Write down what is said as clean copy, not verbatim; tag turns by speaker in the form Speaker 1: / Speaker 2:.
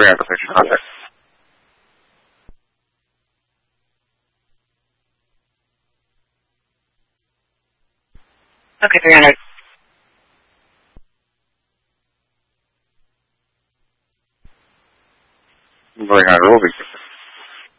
Speaker 1: 300, finish your contact.
Speaker 2: Okay, 300.
Speaker 1: Very high roll, Victor.